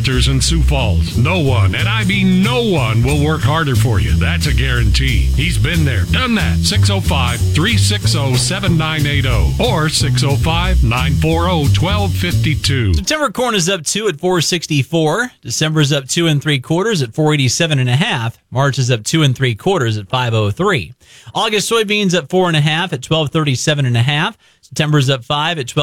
Realtors in Sioux Falls. No one, and I mean no one, will work harder for you. That's a guarantee. He's been there, done that. 605-360-7980 or 605-940-1252. September corn is up 2 at 464. December is up 2 3/4 at 487.5. March is up 2 3/4 at 503. August soybeans up 4.5 at 1237.5. September is up 5 at 12.